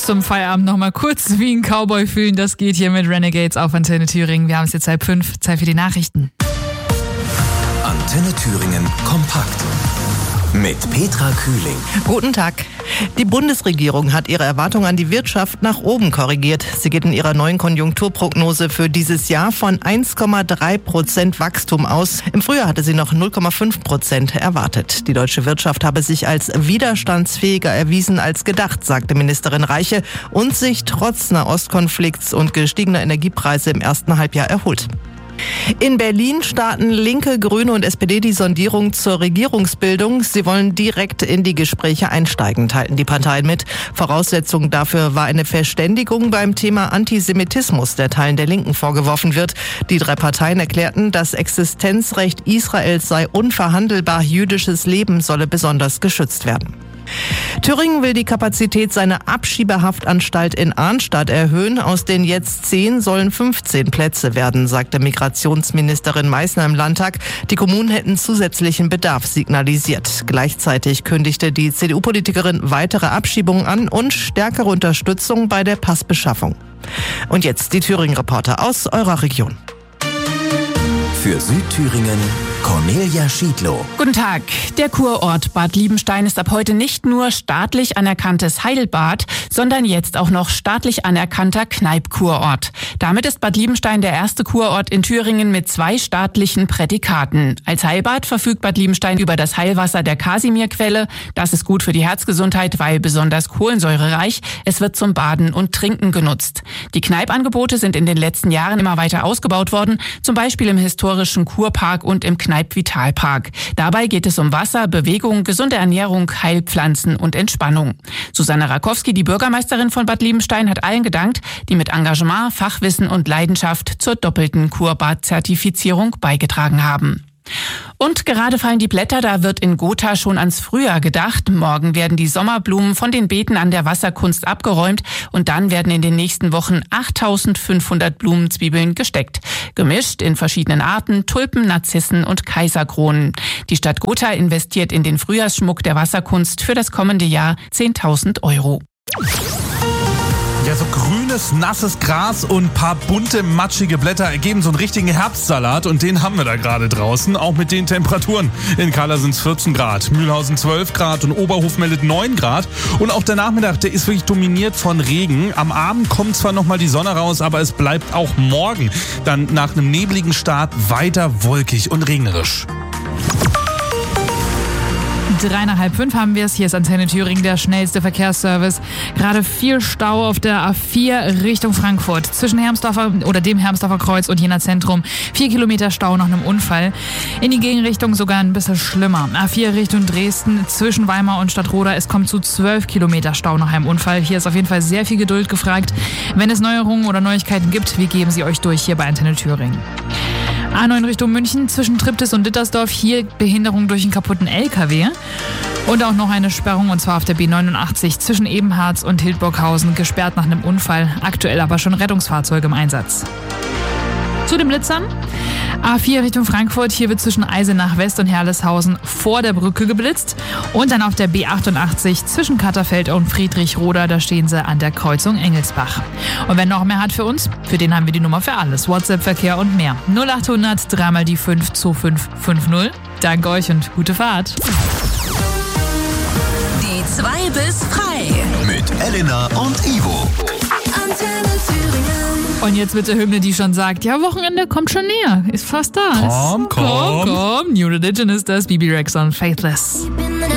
zum Feierabend nochmal kurz wie ein Cowboy fühlen. Das geht hier mit Renegades auf Antenne Thüringen. Wir haben es jetzt 4:30, Zeit für die Nachrichten. Antenne Thüringen kompakt. Mit Petra Kühling. Guten Tag. Die Bundesregierung hat ihre Erwartungen an die Wirtschaft nach oben korrigiert. Sie geht in ihrer neuen Konjunkturprognose für dieses Jahr von 1,3% Wachstum aus. Im Frühjahr hatte sie noch 0,5% erwartet. Die deutsche Wirtschaft habe sich als widerstandsfähiger erwiesen als gedacht, sagte Ministerin Reiche, und sich trotz Nahostkonflikts und gestiegener Energiepreise im ersten Halbjahr erholt. In Berlin starten Linke, Grüne und SPD die Sondierung zur Regierungsbildung. Sie wollen direkt in die Gespräche einsteigen, teilten die Parteien mit. Voraussetzung dafür war eine Verständigung beim Thema Antisemitismus, der Teilen der Linken vorgeworfen wird. Die drei Parteien erklärten, das Existenzrecht Israels sei unverhandelbar, jüdisches Leben solle besonders geschützt werden. Thüringen will die Kapazität seiner Abschiebehaftanstalt in Arnstadt erhöhen. Aus den jetzt 10 sollen 15 Plätze werden, sagte Migrationsministerin Meißner im Landtag. Die Kommunen hätten zusätzlichen Bedarf signalisiert. Gleichzeitig kündigte die CDU-Politikerin weitere Abschiebungen an und stärkere Unterstützung bei der Passbeschaffung. Und jetzt die Thüringen-Reporter aus eurer Region. Für Südthüringen Cornelia Schiedlow. Guten Tag. Der Kurort Bad Liebenstein ist ab heute nicht nur staatlich anerkanntes Heilbad, sondern jetzt auch noch staatlich anerkannter Kneipp-Kurort. Damit ist Bad Liebenstein der erste Kurort in Thüringen mit 2 staatlichen Prädikaten. Als Heilbad verfügt Bad Liebenstein über das Heilwasser der Kasimirquelle. Das ist gut für die Herzgesundheit, weil besonders kohlensäurereich. Es wird zum Baden und Trinken genutzt. Die Kneipp-Angebote sind in den letzten Jahren immer weiter ausgebaut worden, zum Beispiel im historischen Kurpark und im Kneipp-Vitalpark. Dabei geht es um Wasser, Bewegung, gesunde Ernährung, Heilpflanzen und Entspannung. Susanne Rakowski, die Bürgermeisterin von Bad Liebenstein, hat allen gedankt, die mit Engagement, Fachwissen und Leidenschaft zur doppelten Kurbad-Zertifizierung beigetragen haben. Und gerade fallen die Blätter, da wird in Gotha schon ans Frühjahr gedacht. Morgen werden die Sommerblumen von den Beeten an der Wasserkunst abgeräumt und dann werden in den nächsten Wochen 8500 Blumenzwiebeln gesteckt. Gemischt in verschiedenen Arten, Tulpen, Narzissen und Kaiserkronen. Die Stadt Gotha investiert in den Frühjahrsschmuck der Wasserkunst für das kommende Jahr 10.000 €. Ja, so grünes, nasses Gras und ein paar bunte, matschige Blätter ergeben so einen richtigen Herbstsalat und den haben wir da gerade draußen, auch mit den Temperaturen. In Kahler sind es 14 Grad, Mühlhausen 12 Grad und Oberhof meldet 9 Grad. Und auch der Nachmittag, der ist wirklich dominiert von Regen. Am Abend kommt zwar nochmal die Sonne raus, aber es bleibt auch morgen dann nach einem nebligen Start weiter wolkig und regnerisch. 4:45 haben wir es. Hier ist Antenne Thüringen, der schnellste Verkehrsservice. Gerade viel Stau auf der A4 Richtung Frankfurt. Zwischen dem Hermsdorfer Kreuz und Jena Zentrum. 4 Kilometer Stau nach einem Unfall. In die Gegenrichtung sogar ein bisschen schlimmer. A4 Richtung Dresden zwischen Weimar und Stadtroda. Es kommt zu 12 Kilometer Stau nach einem Unfall. Hier ist auf jeden Fall sehr viel Geduld gefragt. Wenn es Neuerungen oder Neuigkeiten gibt, wir geben sie euch durch hier bei Antenne Thüringen. A9 Richtung München zwischen Triptis und Dittersdorf. Hier Behinderung durch einen kaputten LKW. Und auch noch eine Sperrung, und zwar auf der B89 zwischen Ebenharz und Hildburghausen, gesperrt nach einem Unfall. Aktuell aber schon Rettungsfahrzeuge im Einsatz. Zu den Blitzern. A4 Richtung Frankfurt. Hier wird zwischen Eisenach West und Herleshausen vor der Brücke geblitzt. Und dann auf der B88 zwischen Katterfeld und Friedrichroda. Da stehen sie an der Kreuzung Engelsbach. Und wer noch mehr hat für uns, für den haben wir die Nummer für alles. WhatsApp-Verkehr und mehr. 0800 3 die 5 2550. Danke euch und gute Fahrt. Die 2 bis frei. Mit Elena und Ivo. Antenne Thüringen. Und jetzt mit der Hymne, die schon sagt, ja, Wochenende kommt schon näher. Ist fast da. Komm. New Religion ist das. BB Rex on Faithless.